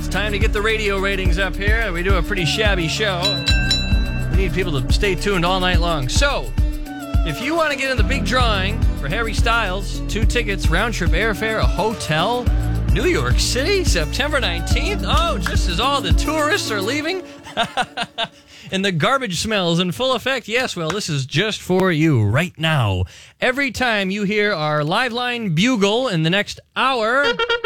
time to get the radio ratings up here. We do a pretty shabby show. We need people to stay tuned all night long. So, if you want to get in the big drawing for Harry Styles, 2 tickets, round-trip airfare, a hotel, New York City, September 19th. Oh, just as all the tourists are leaving. And the garbage smells in full effect. Yes, well, this is just for you right now. Every time you hear our live line bugle in the next hour...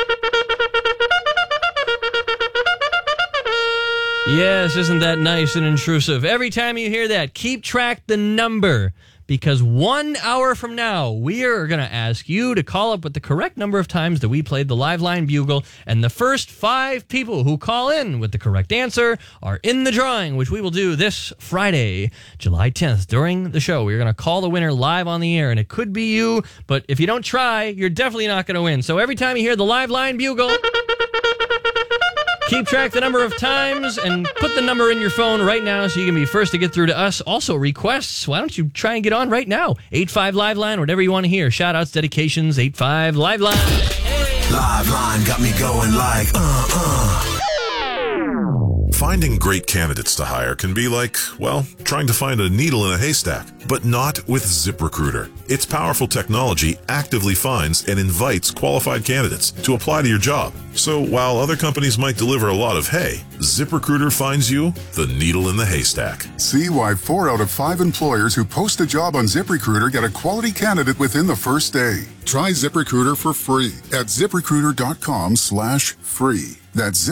Yes, isn't that nice and intrusive? Every time you hear that, keep track the number. Because 1 hour from now, we are going to ask you to call up with the correct number of times that we played the live line bugle. And the first 5 people who call in with the correct answer are in the drawing, which we will do this Friday, July 10th, during the show. We're going to call the winner live on the air, and it could be you. But if you don't try, you're definitely not going to win. So every time you hear the live line bugle... keep track the number of times and put the number in your phone right now so you can be first to get through to us. Also, requests. Why don't you try and get on right now? 85 Live Line, whatever you want to hear. Shout-outs, dedications, 85 Live Line. Live Line got me going like, Finding great candidates to hire can be like, well, trying to find a needle in a haystack, but not with ZipRecruiter. Its powerful technology actively finds and invites qualified candidates to apply to your job. So while other companies might deliver a lot of hay, ZipRecruiter finds you the needle in the haystack. See why 4 out of 5 employers who post a job on ZipRecruiter get a quality candidate within the first day. Try ZipRecruiter for free at ZipRecruiter.com/free. That's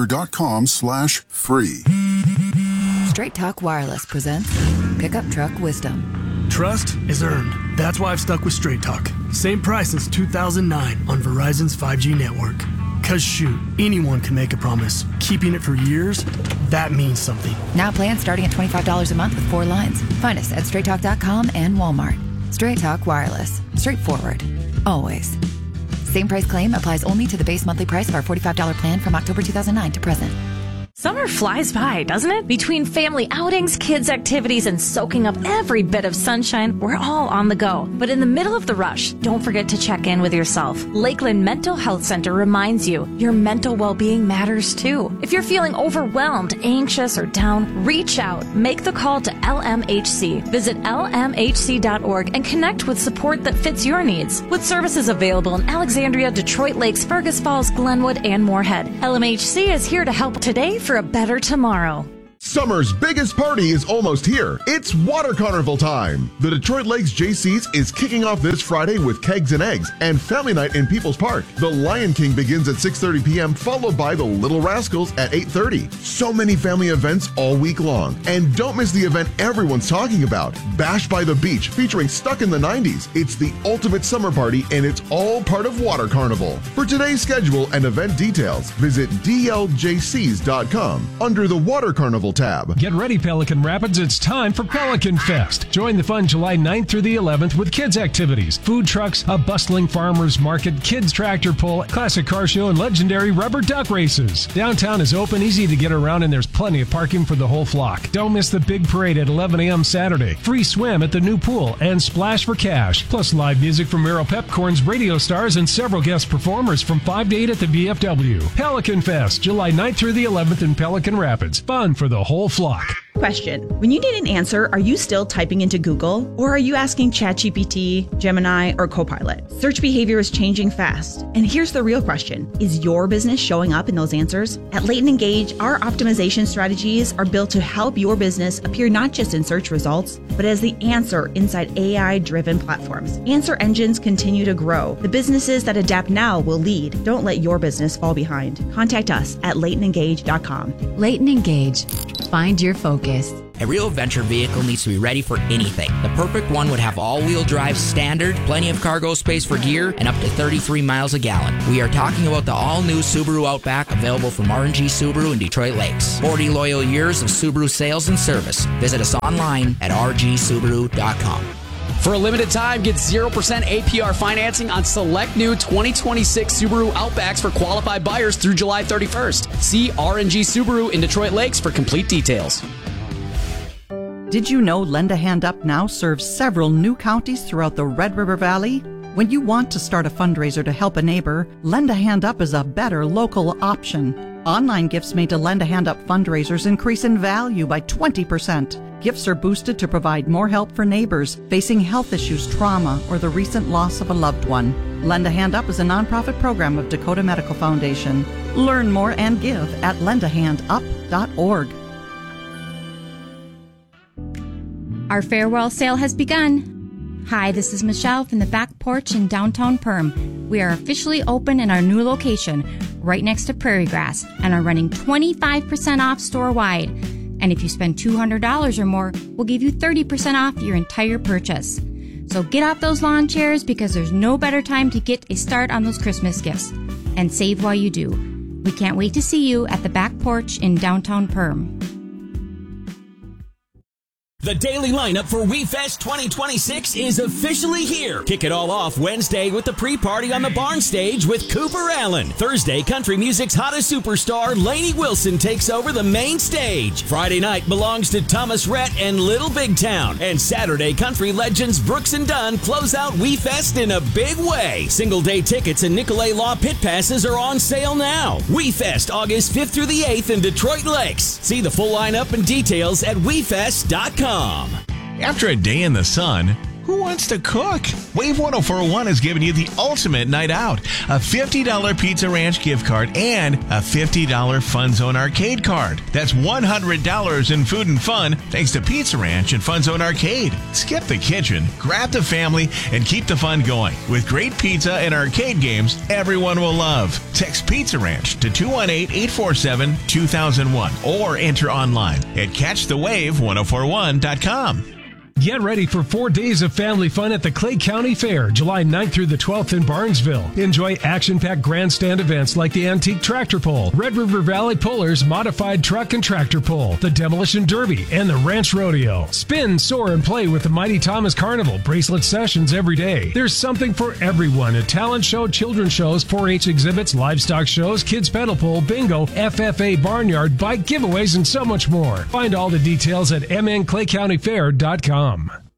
ZipRecruiter.com/free. Straight Talk Wireless presents Pickup Truck Wisdom. Trust is earned. That's why I've stuck with Straight Talk. Same price since 2009 on Verizon's 5G network. Cause shoot, anyone can make a promise. Keeping it for years, that means something. Now plans starting at $25 a month with 4 lines. Find us at StraightTalk.com and Walmart. Straight Talk Wireless. Straightforward. Always. Same price claim applies only to the base monthly price of our $45 plan from October 2009 to present. Summer flies by, doesn't it? Between family outings, kids' activities, and soaking up every bit of sunshine, we're all on the go. But in the middle of the rush, don't forget to check in with yourself. Lakeland Mental Health Center reminds you your mental well-being matters too. If you're feeling overwhelmed, anxious, or down, reach out. Make the call to LMHC. Visit lmhc.org and connect with support that fits your needs. With services available in Alexandria, Detroit Lakes, Fergus Falls, Glenwood, and Moorhead, LMHC is here to help today for a better tomorrow. Summer's biggest party is almost here. It's Water Carnival time. The Detroit Lakes JC's is kicking off this Friday with Kegs and Eggs and Family Night in People's Park. The Lion King begins at 6:30 p.m., followed by the Little Rascals at 8:30. So many family events all week long. And don't miss the event everyone's talking about, Bash by the Beach, featuring Stuck in the 90s. It's the ultimate summer party, and it's all part of Water Carnival. For today's schedule and event details, visit dljcs.com under the Water Carnival tab. Get ready, Pelican Rapids. It's time for Pelican Fest. Join the fun July 9th through the 11th with kids' activities, food trucks, a bustling farmers market, kids' tractor pull, classic car show, and legendary rubber duck races. Downtown is open, easy to get around, and there's plenty of parking for the whole flock. Don't miss the big parade at 11 a.m. Saturday. Free swim at the new pool and splash for cash. Plus live music from Merrill Pepcorn's radio stars and several guest performers from 5 to 8 at the VFW. Pelican Fest, July 9th through the 11th in Pelican Rapids. Fun for the whole flock. Question. When you need an answer, are you still typing into Google? Or are you asking ChatGPT, Gemini, or Copilot? Search behavior is changing fast. And here's the real question. Is your business showing up in those answers? At Leighton Engage, our optimization strategies are built to help your business appear not just in search results, but as the answer inside AI-driven platforms. Answer engines continue to grow. The businesses that adapt now will lead. Don't let your business fall behind. Contact us at LeightonEngage.com. Leighton Engage. Find your focus. A real venture vehicle needs to be ready for anything. The perfect one would have all-wheel drive standard, plenty of cargo space for gear, and up to 33 miles a gallon. We are talking about the all-new Subaru Outback, available from R&G Subaru in Detroit Lakes. 40 loyal years of Subaru sales and service. Visit us online at rgsubaru.com. For a limited time, get 0% APR financing on select new 2026 Subaru Outbacks for qualified buyers through July 31st. See R&G Subaru in Detroit Lakes for complete details. Did you know Lend a Hand Up now serves several new counties throughout the Red River Valley? When you want to start a fundraiser to help a neighbor, Lend a Hand Up is a better local option. Online gifts made to Lend a Hand Up fundraisers increase in value by 20%. Gifts are boosted to provide more help for neighbors facing health issues, trauma, or the recent loss of a loved one. Lend a Hand Up is a nonprofit program of Dakota Medical Foundation. Learn more and give at lendahandup.org. Our farewell sale has begun. Hi, this is Michelle from the Back Porch in downtown Perm. We are officially open in our new location, right next to Prairie Grass, and are running 25% off store-wide. And if you spend $200 or more, we'll give you 30% off your entire purchase. So get off those lawn chairs because there's no better time to get a start on those Christmas gifts. And save while you do. We can't wait to see you at the Back Porch in downtown Perm. The daily lineup for WeFest 2026 is officially here. Kick it all off Wednesday with the pre-party on the barn stage with Cooper Allen. Thursday, country music's hottest superstar, Lainey Wilson, takes over the main stage. Friday night belongs to Thomas Rhett and Little Big Town. And Saturday, country legends Brooks and Dunn close out WeFest in a big way. Single-day tickets and Nicolay Law pit passes are on sale now. WeFest, August 5th through the 8th in Detroit Lakes. See the full lineup and details at WeFest.com. After a day in the sun, who wants to cook? Wave 104.1 has given you the ultimate night out. A $50 Pizza Ranch gift card and a $50 Fun Zone Arcade card. That's $100 in food and fun thanks to Pizza Ranch and Fun Zone Arcade. Skip the kitchen, grab the family, and keep the fun going. With great pizza and arcade games everyone will love. Text Pizza Ranch to 218-847-2001 or enter online at catchthewave1041.com. Get ready for 4 days of family fun at the Clay County Fair, July 9th through the 12th in Barnesville. Enjoy action-packed grandstand events like the Antique Tractor Pull, Red River Valley Pullers Modified Truck and Tractor Pull, the Demolition Derby, and the Ranch Rodeo. Spin, soar, and play with the Mighty Thomas Carnival bracelet sessions every day. There's something for everyone at talent show, children's shows, 4-H exhibits, livestock shows, kids pedal pull, bingo, FFA barnyard, bike giveaways, and so much more. Find all the details at mnclaycountyfair.com.